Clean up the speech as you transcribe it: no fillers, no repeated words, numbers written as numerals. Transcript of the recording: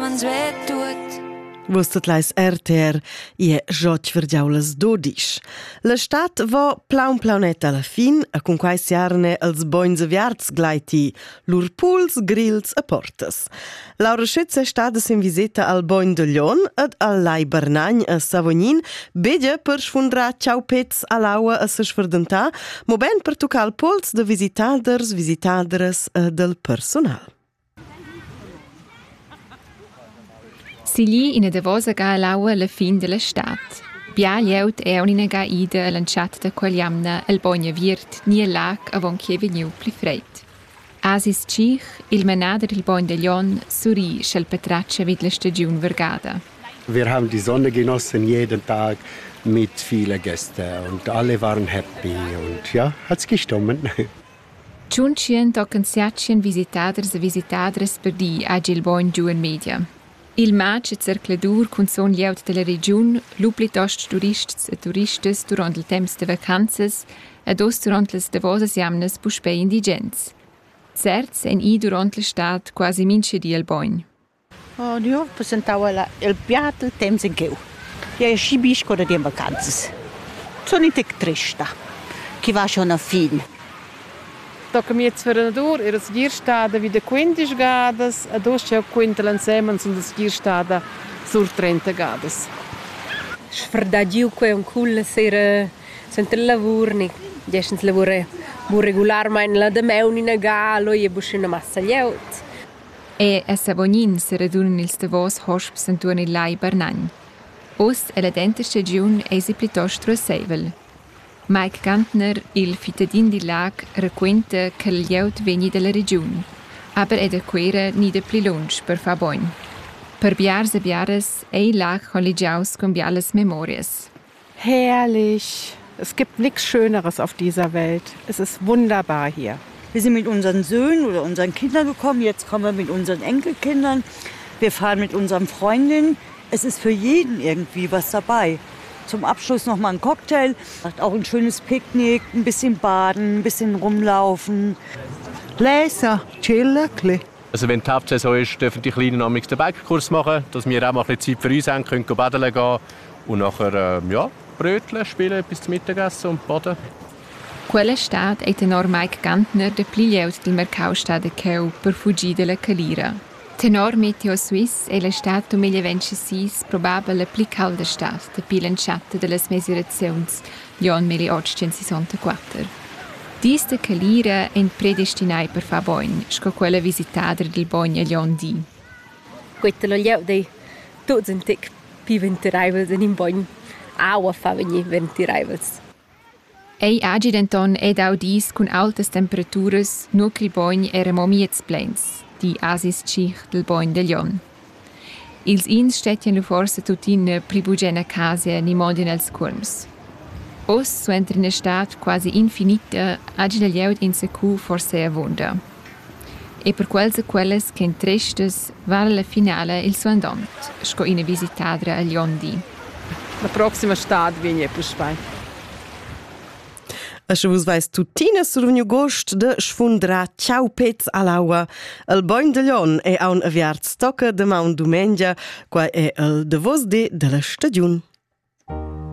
quando è tutto. Vos tot lais RTR e Giotg vergiaulas 12. La stat vo plaunet alla fin, a con quai siarne als boins aviarts glaiti lur puls, grills e portas. Laura Schütz è stata in visita al Boin de Lion ed al Lai Bernagn a Savognin, begia per sfundra ciao pets all'aua a se sferdentà, mo ben per toccar il puls de visitaders e del personal. Sigli ina davosa ga all'aua alla fin della stat. Bia lieut è un'ina ga ida all'anciata da quagliamna al Bogna Virt ni al lac avon che veniu pli freit. Asis Cich, il menader il Boin de Lion, suri schel petraccia vid la stagiun vergada. Wir haben die Sonne genossen jeden Tag mit vielen Gästen und alle waren happy und ja, hat's gestimmt. Ciuncien tocan siacien visitaders per di agi il Boin giù in media. Il match e cercladur cun son lieut della region, lupli tost turists e turistes durant il temps de vacanzas ed os durant les davosas jamnas puspei indigents. Certs en i durant l'estat quasi mince di al Boin. Io presentavo il piatto il temps in cheu. Io scibisco da die vacanzas. Sono in tic trista, che va schon a fin. Tocca mi zverenador era sgirstata wieder 15 gadas, e dos c'è quinta l'insieme sono sgirstata sur 30 gadas. Sfrdagiu que un cool sera senza lavoro, ni descens lavora bu regularmente la de meunina galo e buschina massa lieut. E a Savognin se radunan ils davos hosps intorno il Lai Bernagn. Os e la dente stagiun eisi plitosto seivel. Mike Gantner, il cittadin di lac, racconta che il lieut veni della regione, aber è da quera ni da pli lunch per fa boin. Per biars e biares è il lac collegiaus con biales memorias. Herrlich! Es gibt nichts Schöneres auf dieser Welt. Es ist wunderbar hier. Wir sind mit unseren Söhnen oder unseren Kindern gekommen, jetzt kommen wir mit unseren Enkelkindern. Wir fahren mit unseren Freundinnen. Es ist für jeden irgendwie was dabei. Zum Abschluss noch mal ein Cocktail, auch ein schönes Picknick, ein bisschen baden, ein bisschen rumlaufen. Lesen, chillen. Also wenn die Hauptsaison ist, dürfen die Kleinen am den Bäckerkurs machen, dass wir auch mal ein bisschen Zeit für uns haben, können baden gehen und nachher Brötchen spielen bis zum Mittagessen und baden. Quella stat è tenor Mike Gantner de pli lieut del mercau stada cheu per fuggir della calira. Tenor Meteo Suisse è la stat 2026 probabile la pli calda stat de pilanciata delle misurazions Lion 1864. Dis de calira è predestinai per fa boin, sco quella visitata del Boin a Lion di. Quetta lo lieut dei tots en tic pi ventirivals in Boin. Aua fa vegni ventirivals. Ei agi denton ed audis cun altas temperaturas no che il Boin era momiets plens, di Asis Cich del Boin de Lion. Ils ins stetjen forse tutin pribugena casa ni modin als curms. Os su entri in stat quasi infinita agi del lieut in secu forse a wunda. E per quelles che tristes vale la finale il suo andont, sco in visitadra a Lion di. La prossima stat viene puspei. A se vos vais tutina sur un agost de sfundra ciao pets all'aua. El Boin de Lion è a un aviart stocca de maun dumengia, qua è el de vos de la stagiun.